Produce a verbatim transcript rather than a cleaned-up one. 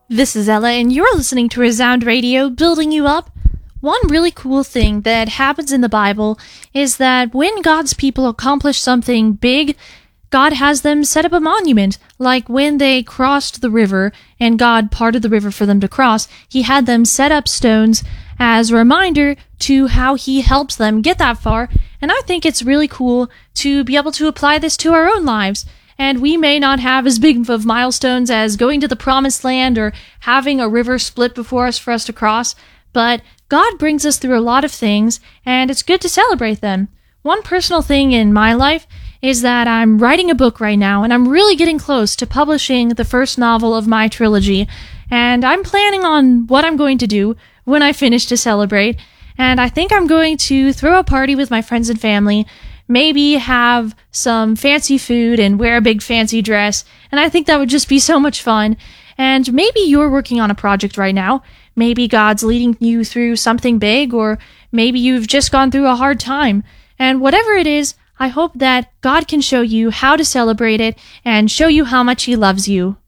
This is Ella, and you're listening to Resound Radio, building you up. One really cool thing that happens in the Bible is that when God's people accomplish something big, God has them set up a monument. Like when they crossed the river and God parted the river for them to cross, he had them set up stones as a reminder to how he helps them get that far. And I think it's really cool to be able to apply this to our own lives. And we may not have as big of milestones as going to the promised land or having a river split before us for us to cross, but God brings us through a lot of things, and it's good to celebrate them. One personal thing in my life is that I'm writing a book right now, and I'm really getting close to publishing the first novel of my trilogy, and I'm planning on what I'm going to do when I finish to celebrate, and I think I'm going to throw a party with my friends and family, maybe have some fancy food and wear a big fancy dress, and I think that would just be so much fun. And maybe you're working on a project right now. Maybe God's leading you through something big, or maybe you've just gone through a hard time. And whatever it is, I hope that God can show you how to celebrate it and show you how much he loves you.